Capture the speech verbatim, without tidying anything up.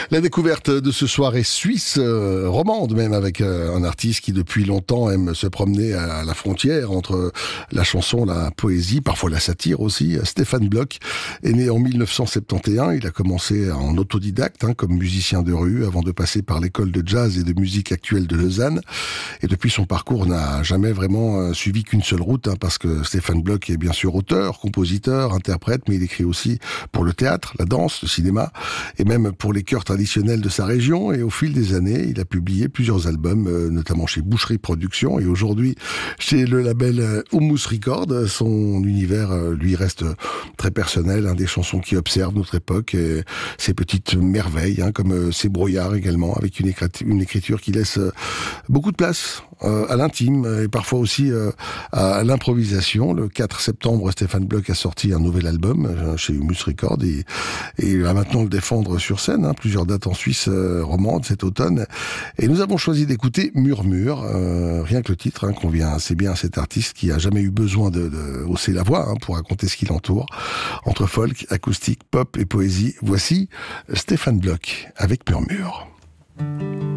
La découverte de ce soir est suisse, euh, romande même, avec euh, un artiste qui depuis longtemps aime se promener à la frontière entre la chanson, la poésie, parfois la satire aussi. Stéphane Bloch est né en mille neuf cent soixante et onze, il a commencé en autodidacte hein, comme musicien de rue avant de passer par l'école de jazz et de musique actuelle de Lausanne. Et depuis, son parcours n'a jamais vraiment euh, suivi qu'une seule route hein, parce que Stéphane Bloch est bien sûr auteur, compositeur, interprète, mais il écrit aussi pour le théâtre, la danse, le cinéma et même pour les chœurs traditionnels de sa région. Et au fil des années, il a publié plusieurs albums, euh, notamment chez Boucherie Productions et aujourd'hui chez le label euh, Hummus Record. Son univers euh, lui reste très personnel, hein, des chansons qui observent notre époque, et ses petites merveilles, hein, comme euh, ses brouillards également, avec une, écrit- une écriture qui laisse euh, beaucoup de place euh, à l'intime et parfois aussi euh, à l'improvisation. Le quatre septembre, Stéphane Bloch a sorti un nouvel album euh, chez Hummus Record et, et il va maintenant le défendre sur scène, hein, plusieurs dates en Suisse euh, romande cet automne. Et nous avons choisi d'écouter Murmure, euh, rien que le titre hein, convient assez bien à cet artiste qui a jamais eu besoin de, de hausser la voix hein, pour raconter ce qui l'entoure. Entre folk, acoustique, pop et poésie, voici Stéphane Bloch avec Murmure.